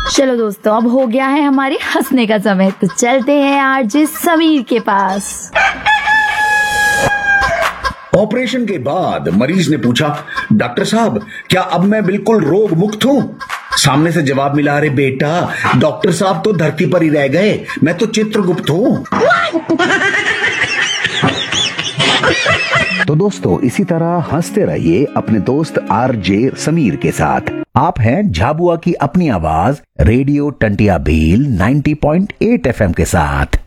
चलो दोस्तों, अब हो गया है हमारे हंसने का समय, तो चलते हैं आरजे समीर के पास। ऑपरेशन के बाद मरीज ने पूछा, डॉक्टर साहब क्या अब मैं बिल्कुल रोग मुक्त हूँ? सामने से जवाब मिला, अरे बेटा डॉक्टर साहब तो धरती पर ही रह गए, मैं तो चित्रगुप्त हूँ। तो दोस्तों इसी तरह हंसते रहिए अपने दोस्त आरजे समीर के साथ। आप हैं झाबुआ की अपनी आवाज रेडियो टंटिया भील 90.8 FM के साथ।